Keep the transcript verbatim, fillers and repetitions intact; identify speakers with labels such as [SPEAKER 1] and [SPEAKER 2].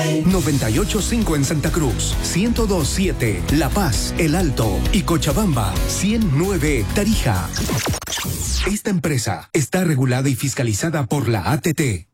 [SPEAKER 1] noventa y ocho punto cinco en Santa Cruz, ciento dos punto siete La Paz, El Alto y Cochabamba, ciento nueve Tarija. Esta empresa está regulada y fiscalizada por la A T T.